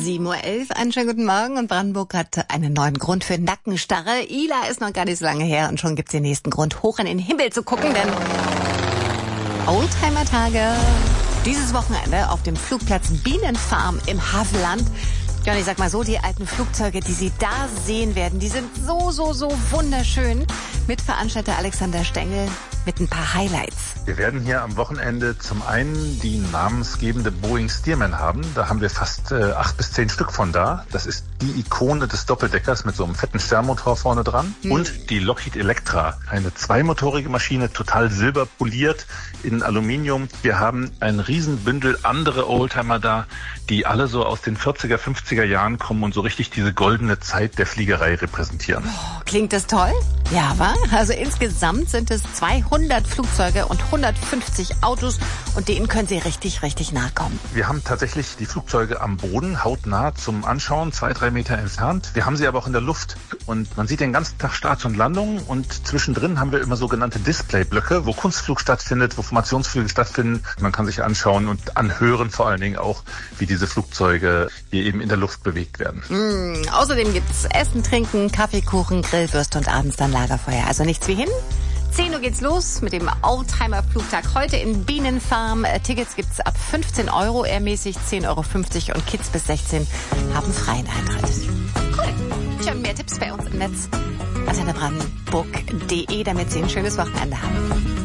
7:11 Uhr, einen schönen guten Morgen, und Brandenburg hat einen neuen Grund für Nackenstarre. Ila ist noch gar nicht so lange her und schon gibt's den nächsten Grund, hoch in den Himmel zu gucken, denn Oldtimer-Tage dieses Wochenende auf dem Flugplatz Bienenfarm im Havelland. Ja, und ich sag mal so, die alten Flugzeuge, die Sie da sehen werden, die sind so wunderschön. Mitveranstalter Alexander Stengel mit ein paar Highlights. Wir werden hier am Wochenende zum einen die namensgebende Boeing Stearman haben. Da haben wir fast 8 bis 10 Stück von da. Das ist die Ikone des Doppeldeckers mit so einem fetten Sternmotor vorne dran. Und die Lockheed Electra, eine zweimotorige Maschine, total silberpoliert in Aluminium. Wir haben ein Riesenbündel andere Oldtimer da, die alle so aus den 40er, 50er Jahren kommen und so richtig diese goldene Zeit der Fliegerei repräsentieren. Oh, klingt das toll? Ja, wa? Also insgesamt sind es 200 Flugzeuge und 150 Autos, und denen können Sie richtig nahe kommen. Wir haben tatsächlich die Flugzeuge am Boden, hautnah zum Anschauen, 2-3 Meter entfernt. Wir haben sie aber auch in der Luft, und man sieht den ganzen Tag Starts und Landungen, und zwischendrin haben wir immer sogenannte Displayblöcke, wo Kunstflug stattfindet, wo Formationsflüge stattfinden. Man kann sich anschauen und anhören vor allen Dingen auch, wie diese Flugzeuge hier eben in der Luft bewegt werden. Außerdem gibt's Essen, Trinken, Kaffee, Kuchen, Grillwürste und abends dann Lagerfeuer. Also nichts wie hin. 10 Uhr geht's los mit dem Oldtimer-Flugtag heute in Bienenfarm. Tickets gibt's ab 15 €, ehrmäßig 10,50 € und Kids bis 16 haben freien Eintritt. Cool. Tja, mehr Tipps bei uns im Netz. antennebrandenburg.de, damit Sie ein schönes Wochenende haben.